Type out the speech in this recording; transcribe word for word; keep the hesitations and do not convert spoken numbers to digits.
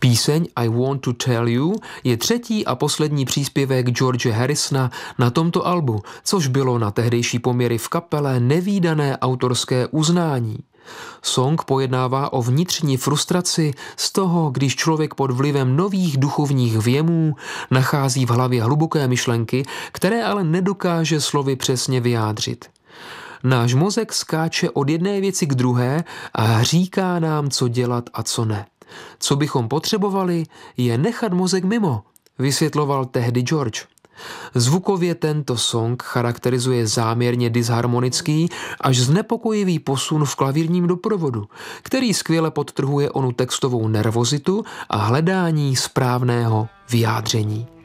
Píseň I Want to Tell You je třetí a poslední příspěvek George Harrisona na tomto albu, což bylo na tehdejší poměry v kapele nevídané autorské uznání. Song pojednává o vnitřní frustraci z toho, když člověk pod vlivem nových duchovních věmů nachází v hlavě hluboké myšlenky, které ale nedokáže slovy přesně vyjádřit. Náš mozek skáče od jedné věci k druhé a říká nám, co dělat a co ne. Co bychom potřebovali, je nechat mozek mimo, vysvětloval tehdy George. Zvukově tento song charakterizuje záměrně disharmonický až znepokojivý posun v klavírním doprovodu, který skvěle podtrhuje onu textovou nervozitu a hledání správného vyjádření.